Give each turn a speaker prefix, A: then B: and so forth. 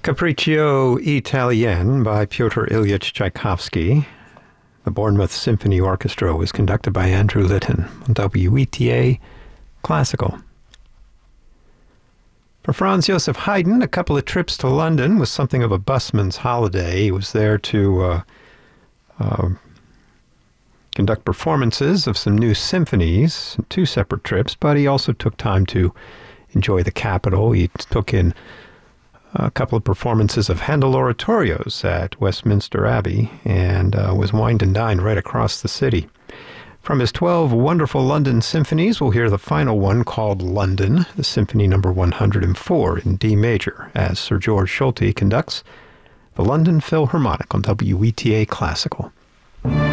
A: Capriccio Italien by Pyotr Ilyich Tchaikovsky. The Bournemouth Symphony Orchestra was conducted by Andrew Litton on WETA Classical. For Franz Joseph Haydn, a couple of trips to London was something of a busman's holiday. He was there to conduct performances of some new symphonies, two separate trips, but he also took time to enjoy the capital. He took in a couple of performances of Handel oratorios at Westminster Abbey and was wined and dined right across the city. From his 12 wonderful London symphonies, we'll hear the final one called London, the Symphony number 104 in D major, as Sir George Solti conducts the London Philharmonic on WETA Classical.